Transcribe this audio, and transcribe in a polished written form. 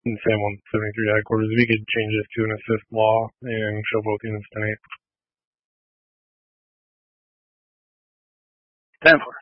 And same on 73 headquarters. If you could change this to an assist law and show both units tonight. 10-4.